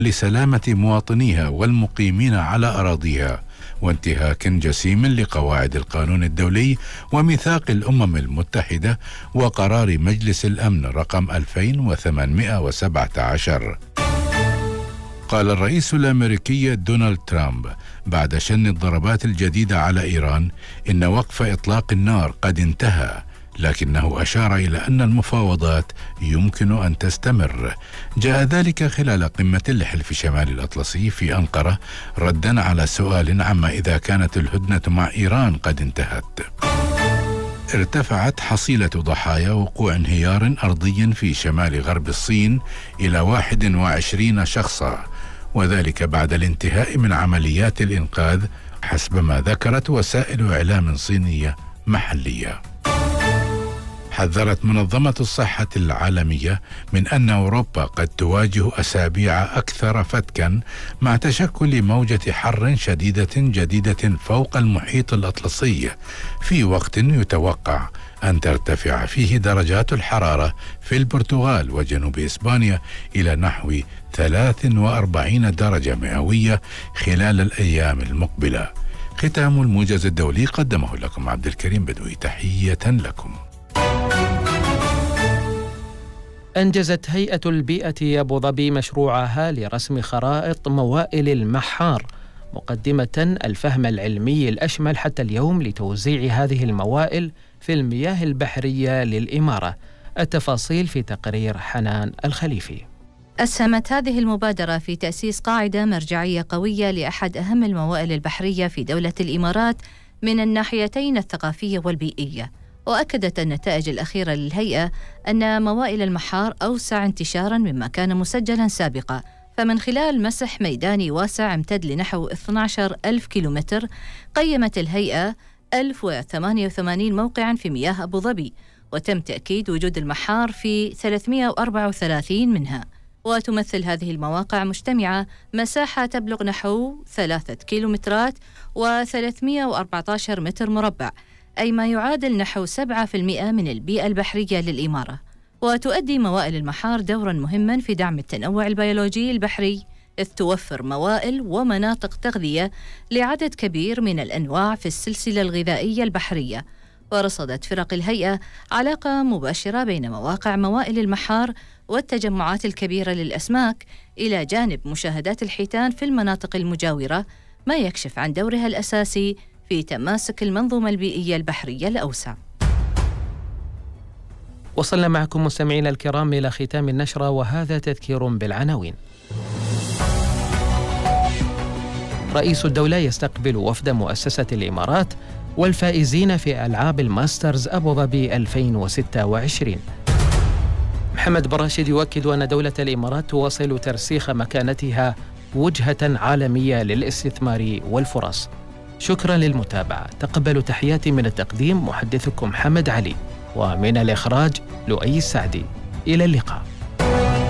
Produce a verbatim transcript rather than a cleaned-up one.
لسلامة مواطنيها والمقيمين على أراضيها، وانتهاك جسيم لقواعد القانون الدولي وميثاق الأمم المتحدة وقرار مجلس الأمن رقم ألفين وثمانمائة وسبعة عشر. قال الرئيس الأمريكي دونالد ترامب بعد شن الضربات الجديدة على إيران إن وقف إطلاق النار قد انتهى، لكنه أشار إلى أن المفاوضات يمكن أن تستمر. جاء ذلك خلال قمة لحلف شمال الأطلسي في أنقرة، ردا على سؤال عما إذا كانت الهدنة مع إيران قد انتهت. ارتفعت حصيلة ضحايا وقوع انهيار أرضي في شمال غرب الصين إلى واحد وعشرين شخصا، وذلك بعد الانتهاء من عمليات الإنقاذ حسب ما ذكرت وسائل إعلام صينية محلية. حذرت منظمة الصحة العالمية من أن أوروبا قد تواجه أسابيع أكثر فتكا مع تشكل موجة حر شديدة جديدة فوق المحيط الأطلسي، في وقت يتوقع أن ترتفع فيه درجات الحرارة في البرتغال وجنوب إسبانيا إلى نحو ثلاث وأربعين درجة مئوية خلال الأيام المقبلة. ختام الموجز الدولي قدمه لكم عبد الكريم بدوي، تحية لكم. أنجزت هيئة البيئة أبو ظبي مشروعها لرسم خرائط موائل المحار، مقدمة الفهم العلمي الأشمل حتى اليوم لتوزيع هذه الموائل في المياه البحرية للإمارة. التفاصيل في تقرير حنان الخليفي. أسهمت هذه المبادرة في تأسيس قاعدة مرجعية قوية لأحد أهم الموائل البحرية في دولة الإمارات من الناحيتين الثقافية والبيئية. وأكدت النتائج الأخيرة للهيئة أن موائل المحار أوسع انتشاراً مما كان مسجلاً سابقاً، فمن خلال مسح ميداني واسع امتد لنحو اثني عشر ألف كيلومتر، قيمت الهيئة ألف وثمانية وثمانين موقعاً في مياه أبو ظبي، وتم تأكيد وجود المحار في ثلاثمائة وأربعة وثلاثين منها. وتمثل هذه المواقع مجتمعة مساحة تبلغ نحو ثلاثة كيلومترات وثلاثمائة وأربعة عشر متر مربع، أي ما يعادل نحو سبعة بالمئة من البيئة البحرية للإمارة. وتؤدي موائل المحار دوراً مهماً في دعم التنوع البيولوجي البحري، إذ توفر موائل ومناطق تغذية لعدد كبير من الأنواع في السلسلة الغذائية البحرية. ورصدت فرق الهيئة علاقة مباشرة بين مواقع موائل المحار والتجمعات الكبيرة للأسماك، إلى جانب مشاهدات الحيتان في المناطق المجاورة، ما يكشف عن دورها الأساسي في تماسك المنظومة البيئية البحرية الأوسع. وصلنا معكم مستمعينا الكرام إلى ختام النشرة، وهذا تذكير بالعناوين. رئيس الدولة يستقبل وفد مؤسسة الإمارات والفائزين في ألعاب الماسترز أبو ظبي ألفين وستة وعشرين. محمد بن راشد يؤكد أن دولة الإمارات تواصل ترسيخ مكانتها وجهة عالمية للاستثمار والفرص. شكرا للمتابعة. تقبلوا تحياتي من التقديم محدثكم حمد علي، ومن الإخراج لؤي السعدي. إلى اللقاء.